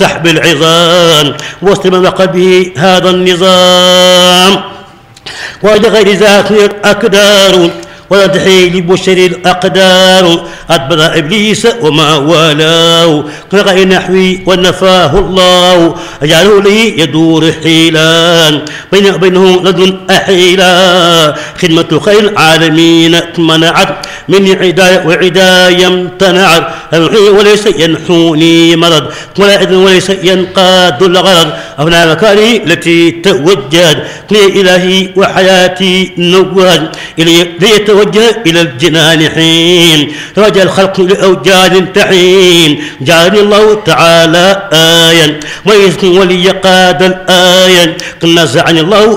وسحب العظام واستمر قلبه هذا النظام ولغير ذات الأقدار ويدحي لبشر الأقدار أدبر إبليس وما والاه كغير نحوي ونفاه الله أجعله لي يدور حيلان بينه لدن أحيلا خدمة خير العالمين منعت من عداية وعداية امتنعت وليس ينحوني مرض ولا إذن وليس ينقاد الغرض أبناء مكاني التي توجد لي إلهي وحياتي نواد ليتوجه إلى الجنان حين رجى الخلق لأوجاد تحين جعلني الله تعالى آيا ويسكن ولي قاد الآيا قد نزعني الله